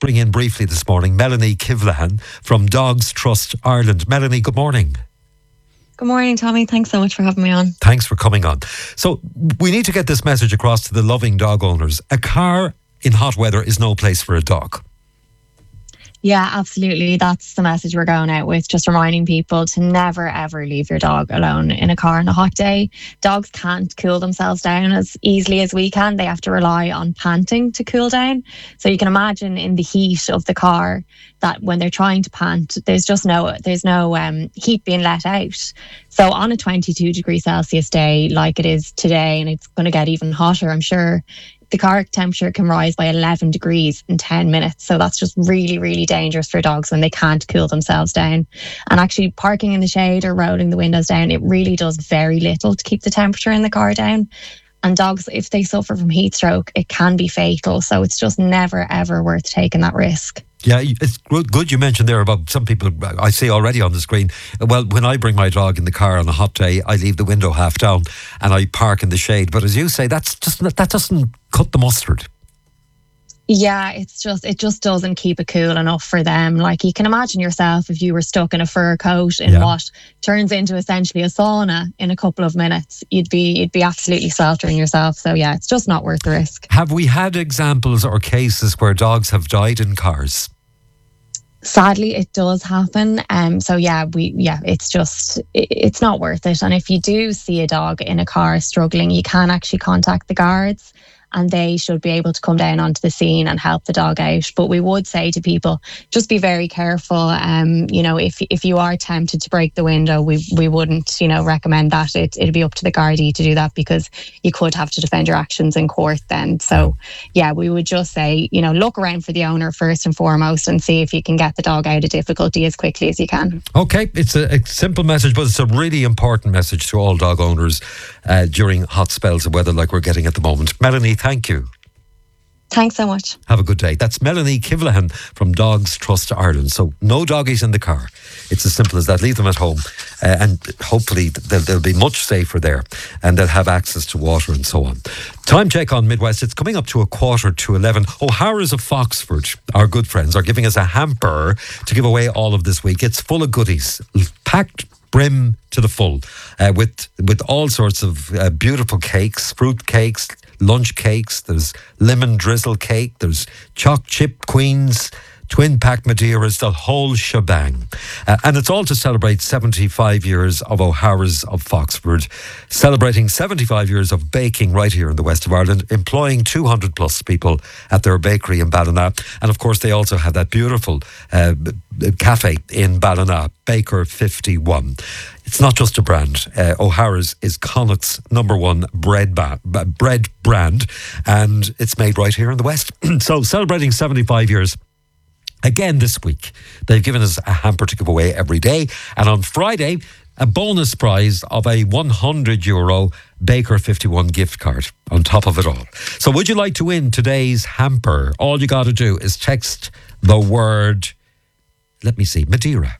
bring in briefly this morning Melanie Kivlahan from Dogs Trust Ireland. Melanie, good morning. Good morning, Tommy. Thanks so much for having me on. Thanks for coming on. So we need to get this message across to the loving dog owners. A car in hot weather is no place for a dog. Yeah, absolutely. That's the message we're going out with. Just reminding people to never, ever leave your dog alone in a car on a hot day. Dogs can't cool themselves down as easily as we can. They have to rely on panting to cool down. So you can imagine in the heat of the car that when they're trying to pant, there's no heat being let out. So on a 22 degrees Celsius day like it is today, and it's going to get even hotter, I'm sure, the car temperature can rise by 11 degrees in 10 minutes. So that's just really, really dangerous for dogs when they can't cool themselves down. And actually parking in the shade or rolling the windows down, it really does very little to keep the temperature in the car down. And dogs, if they suffer from heat stroke, it can be fatal. So it's just never, ever worth taking that risk. Yeah, it's good you mentioned there about some people I see already on the screen. Well, when I bring my dog in the car on a hot day, I leave the window half down and I park in the shade. But as you say, that doesn't cut the mustard. Yeah, it just doesn't keep it cool enough for them. Like, you can imagine yourself if you were stuck in a fur coat in what turns into essentially a sauna in a couple of minutes, you'd be absolutely sweltering yourself. So yeah, it's just not worth the risk. Have we had examples or cases where dogs have died in cars? Sadly, it does happen. It's not worth it. And if you do see a dog in a car struggling, you can actually contact the guards, and they should be able to come down onto the scene and help the dog out. But we would say to people, just be very careful. If you are tempted to break the window, we wouldn't, recommend that. It'd be up to the Gardaí to do that, because you could have to defend your actions in court then. So yeah, we would just say, look around for the owner first and foremost and see if you can get the dog out of difficulty as quickly as you can. Okay, it's a simple message, but it's a really important message to all dog owners during hot spells of weather like we're getting at the moment. Melanie, thank you. Thanks so much. Have a good day. That's Melanie Kivlahan from Dogs Trust Ireland. So no doggies in the car. It's as simple as that. Leave them at home, and hopefully they'll be much safer there, and they'll have access to water and so on. Time check on Midwest. It's coming up to 11:15. O'Hara's of Foxford, our good friends, are giving us a hamper to give away all of this week. It's full of goodies, packed brim to the full, with all sorts of beautiful cakes, fruit cakes, lunch cakes. There's lemon drizzle cake, there's choc chip queens, twin pack Madeiras, the whole shebang. And it's all to celebrate 75 years of O'Hara's of Foxford, celebrating 75 years of baking right here in the west of Ireland, employing 200 plus people at their bakery in Ballina. And of course, they also have that beautiful cafe in Ballina, Baker 51. It's not just a brand. O'Hara's is Connacht's #1 bread brand, and it's made right here in the West. So celebrating 75 years. Again this week, they've given us a hamper to give away every day. And on Friday, a bonus prize of a €100 Baker 51 gift card on top of it all. So would you like to win today's hamper? All you got to do is text the word, Madeira.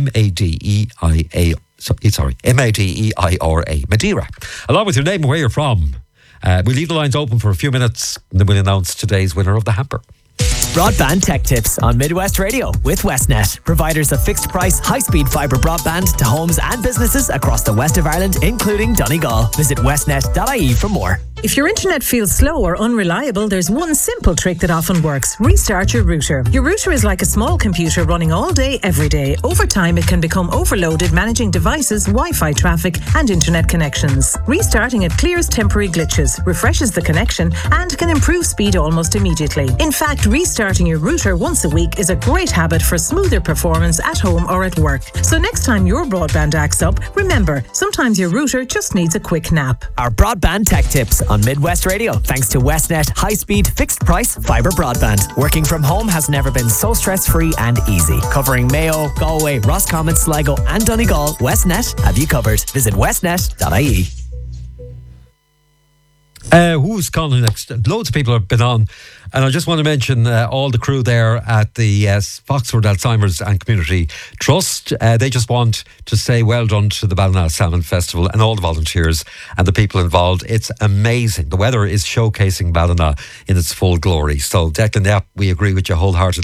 Madeira. Madeira. Along with your name and where you're from. We'll leave the lines open for a few minutes, and then we'll announce today's winner of the hamper. Broadband Tech Tips on Midwest Radio with Westnet, providers of fixed price, high-speed fibre broadband to homes and businesses across the west of Ireland, including Donegal. Visit westnet.ie for more. If your internet feels slow or unreliable, there's one simple trick that often works. Restart your router. Your router is like a small computer running all day, every day. Over time, it can become overloaded managing devices, Wi-Fi traffic, and internet connections. Restarting it clears temporary glitches, refreshes the connection, and can improve speed almost immediately. In fact, restarting your router once a week is a great habit for smoother performance at home or at work. So next time your broadband acts up, remember, sometimes your router just needs a quick nap. Our Broadband Tech Tips on Midwest Radio, thanks to Westnet high-speed, fixed-price fibre broadband. Working from home has never been so stress-free and easy. Covering Mayo, Galway, Roscommon, Sligo and Donegal, Westnet have you covered. Visit westnet.ie. Who's calling next? Loads of people have been on, and I just want to mention all the crew there at the Foxford Alzheimer's and Community Trust. They just want to say well done to the Ballina Salmon Festival and all the volunteers and the people involved. It's amazing. The weather is showcasing Ballina in its full glory. So Declan, we agree with you wholeheartedly.